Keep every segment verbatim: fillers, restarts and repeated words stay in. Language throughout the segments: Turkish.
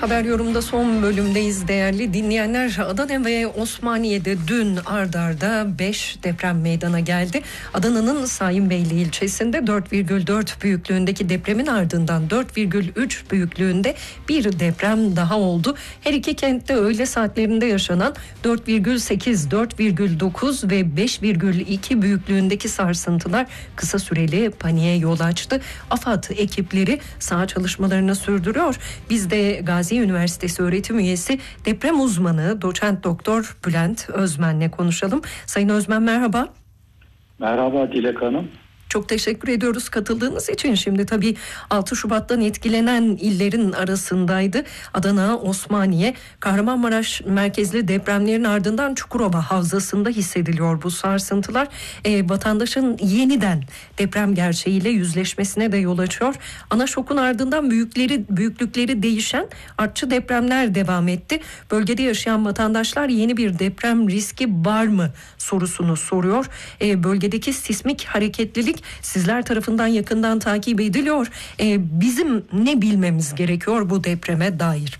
Haber Yorum'da son bölümdeyiz değerli dinleyenler. Adana ve Osmaniye'de dün ard arda beş deprem meydana geldi. Adana'nın Sayınbeyli ilçesinde dört virgül dört büyüklüğündeki depremin ardından dört virgül üç büyüklüğünde bir deprem daha oldu. Her iki kentte öğle saatlerinde yaşanan dört virgül sekiz, dört virgül dokuz ve beş virgül iki büyüklüğündeki sarsıntılar kısa süreli paniğe yol açtı. AFAD ekipleri saha çalışmalarını sürdürüyor. Biz de Gazi Üniversitesi öğretim üyesi deprem uzmanı doçent doktor Bülent Özmen'le konuşalım. Sayın Özmen merhaba. Merhaba Dilek Hanım. Çok teşekkür ediyoruz katıldığınız için. Şimdi tabii altı Şubat'tan etkilenen illerin arasındaydı Adana, Osmaniye. Kahramanmaraş merkezli depremlerin ardından Çukurova Havzası'nda hissediliyor bu sarsıntılar. E, vatandaşın yeniden deprem gerçeğiyle yüzleşmesine de yol açıyor. Ana şokun ardından büyükleri, büyüklükleri değişen artçı depremler devam etti. Bölgede yaşayan vatandaşlar yeni bir deprem riski var mı sorusunu soruyor. E, bölgedeki sismik hareketlilik sizler tarafından yakından takip ediliyor. Ee, bizim ne bilmemiz gerekiyor bu depreme dair?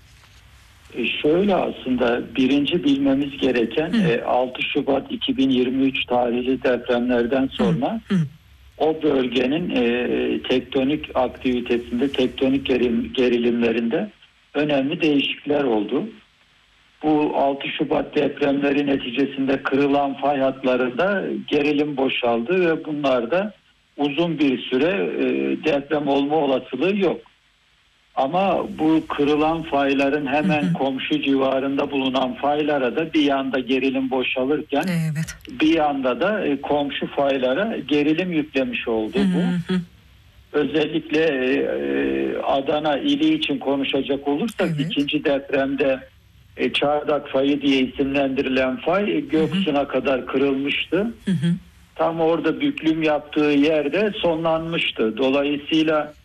E şöyle aslında birinci bilmemiz gereken e, altı Şubat iki bin yirmi üç tarihli depremlerden sonra hı. Hı. o bölgenin e, tektonik aktivitesinde, tektonik gerilim, gerilimlerinde önemli değişiklikler oldu. Bu altı Şubat depremleri neticesinde kırılan fay hatlarında gerilim boşaldı ve bunlarda uzun bir süre e, deprem olma olasılığı yok. Ama bu kırılan fayların hemen hı hı. komşu civarında bulunan faylara da bir yanda gerilim boşalırken evet. bir yanda da e, komşu faylara gerilim yüklemiş oldu hı hı. bu. Özellikle e, Adana ili için konuşacak olursak evet. ikinci depremde E, Çardak fayı diye isimlendirilen fay Göksu'na kadar kırılmıştı. Hı hı. Tam orada büklüm yaptığı yerde sonlanmıştı. Dolayısıyla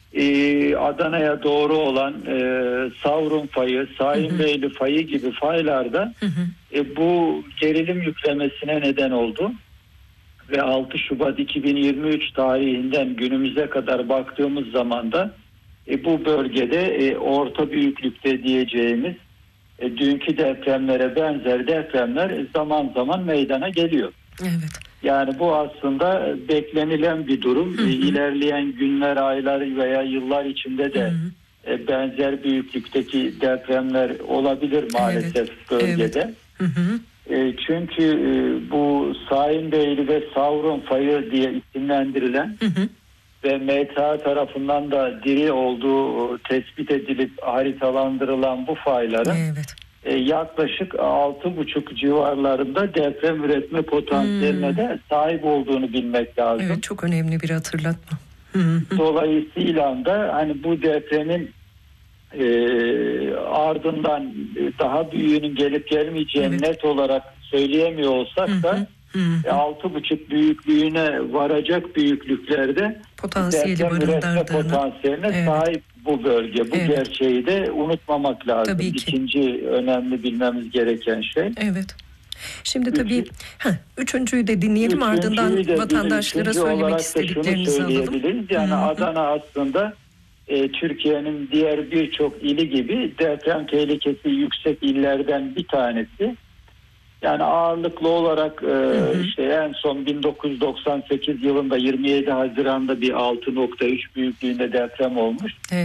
e, Adana'ya doğru olan e, Savrun fayı, Sayınbeyli fayı gibi faylarda hı hı. E, bu gerilim yüklemesine neden oldu. Ve altı Şubat iki bin yirmi üç tarihinden günümüze kadar baktığımız zaman da e, bu bölgede e, orta büyüklükte diyeceğimiz E, dünkü depremlere benzer depremler zaman zaman meydana geliyor. Evet. Yani bu aslında beklenilen bir durum. Hı hı. E, ilerleyen günler, aylar veya yıllar içinde de hı hı. E, benzer büyüklükteki depremler olabilir maalesef evet. bölgede. Evet. Hı hı. E, çünkü e, bu Sayınbeyli ve Savrun fayı diye isimlendirilen hı hı. ve M T A tarafından da diri olduğu tespit edilip haritalandırılan bu fayların evet. e, yaklaşık altı buçuk civarlarında deprem üretme potansiyeline hmm. de sahip olduğunu bilmek lazım. Evet, çok önemli bir hatırlatma. Dolayısıyla da hani bu depremin e, ardından daha büyüğünün gelip gelmeyeceğini evet. net olarak söyleyemiyor olsak da altı buçuk büyüklüğüne varacak büyüklüklerde potansiyeli barındırdığını potansiyeline evet. sahip bu bölge. Bu evet. gerçeği de unutmamak lazım. Tabii ki. İkinci önemli bilmemiz gereken şey. Evet. Şimdi Üçü, tabii heh, üçüncüyü de dinleyelim ardından de vatandaşlara söylemek istediklerinizi alalım. Yani Hı-hı. Adana aslında e, Türkiye'nin diğer birçok ili gibi deprem tehlikesi yüksek illerden bir tanesi. Yani ağırlıklı olarak e, hı hı. işte en son bin dokuz yüz doksan sekiz yılında yirmi yedi Haziran'da bir altı nokta üç büyüklüğünde deprem olmuş. Evet.